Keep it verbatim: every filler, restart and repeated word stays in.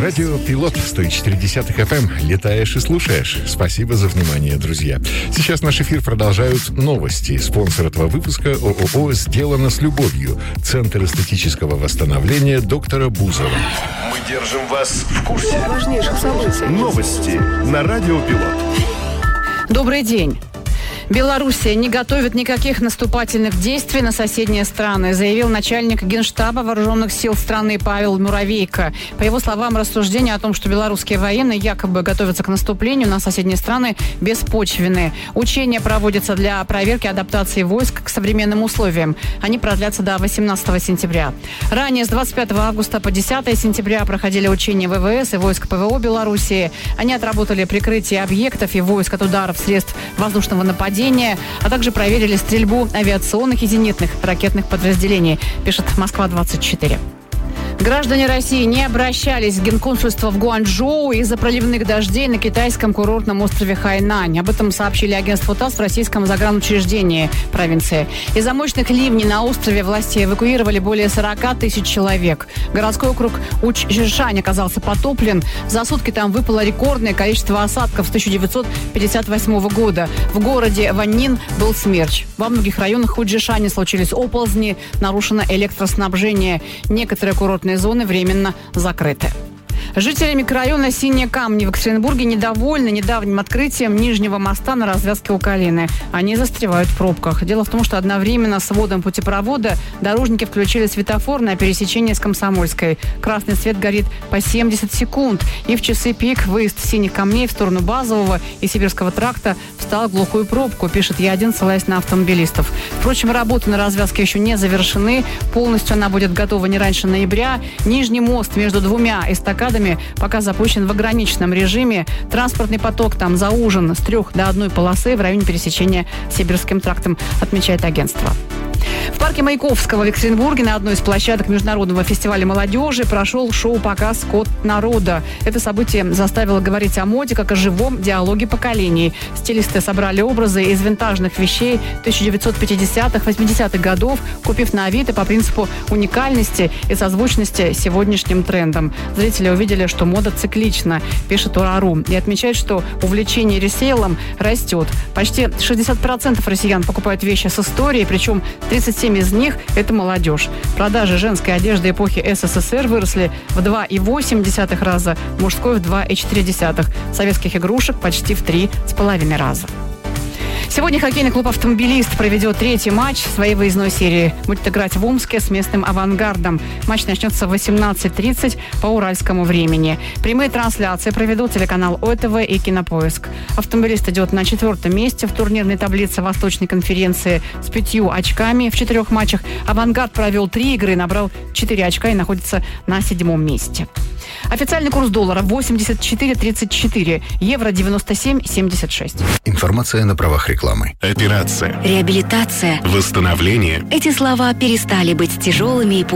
Радио Пилот сто четыре эф эм. Летаешь и слушаешь. Спасибо за внимание, друзья. Сейчас наш эфир продолжают новости. Спонсор этого выпуска ООО «Сделано с любовью». Центр эстетического восстановления доктора Бузова. Мы держим вас в курсе важнейших событий. Новости на Радио Пилот. Добрый день. Белоруссия не готовит никаких наступательных действий на соседние страны, заявил начальник Генштаба вооруженных сил страны Павел Муравейко. По его словам, рассуждения о том, что белорусские военные якобы готовятся к наступлению на соседние страны, беспочвенные. Учения проводятся для проверки адаптации войск к современным условиям. Они продлятся до восемнадцатого сентября. Ранее с двадцать пятого августа по десятое сентября проходили учения ВВС и войск ПВО Белоруссии. Они отработали прикрытие объектов и войск от ударов средств воздушного нападения, а также проверили стрельбу авиационных и зенитных ракетных подразделений, пишет Москва двадцать четыре. Граждане России не обращались в Генконсульство в Гуанчжоу из-за проливных дождей на китайском курортном острове Хайнань. Об этом сообщили агентству ТАСС в российском загранучреждении провинции. Из-за мощных ливней на острове власти эвакуировали более сорок тысяч человек. Городской округ Учжишань оказался потоплен. За сутки там выпало рекордное количество осадков с тысяча девятьсот пятьдесят восьмого года. В городе Ваннин был смерч. Во многих районах Учжишаня случились оползни, нарушено электроснабжение. Некоторые курортные зоны временно закрыты. Жители микрорайона Синие Камни в Екатеринбурге недовольны недавним открытием нижнего моста на развязке у Калины. Они застревают в пробках. Дело в том, что одновременно с вводом путепровода дорожники включили светофор на пересечении с Комсомольской. Красный свет горит по семьдесят секунд. И в часы пик выезд Синих Камней в сторону Базового и Сибирского тракта встал в глухую пробку, пишет Я один, ссылаясь на автомобилистов. Впрочем, работы на развязке еще не завершены. Полностью она будет готова не раньше ноября. Нижний мост между двумя эстакадами пока запущен в ограниченном режиме. Транспортный поток там заужен с трех до одной полосы в районе пересечения с Сибирским трактом, отмечает агентство. В парке Маяковского в Екатеринбурге на одной из площадок Международного фестиваля молодежи прошел шоу-показ «Код народа». Это событие заставило говорить о моде как о живом диалоге поколений. Стилисты собрали образы из винтажных вещей тысяча девятьсот пятидесятых, восьмидесятых годов, купив на Авито по принципу уникальности и созвучности сегодняшним трендам. Зрители увидели, что мода циклична, пишет Ура.ру, и отмечает, что увлечение ресейлом растет. Почти шестьдесят процентов россиян покупают вещи с историей, причем тридцать семь из них – это молодежь. Продажи женской одежды эпохи СССР выросли в два и восемь десятых раза, мужской в два и четыре десятых. Советских игрушек почти в три с половиной раза. Сегодня хоккейный клуб «Автомобилист» проведет третий матч своей выездной серии. Будет играть в Омске с местным «Авангардом». Матч начнется в восемнадцать тридцать по уральскому времени. Прямые трансляции проведут телеканал ОТВ и Кинопоиск. «Автомобилист» идет на четвертом месте в турнирной таблице Восточной конференции с пятью очками в четырех матчах. «Авангард» провел три игры, набрал четыре очка и находится на седьмом месте. Официальный курс доллара восемьдесят четыре тридцать четыре, евро девяносто семь семьдесят шесть. Информация на правах рекламы. Операция. Реабилитация. Восстановление. Эти слова перестали быть тяжелыми и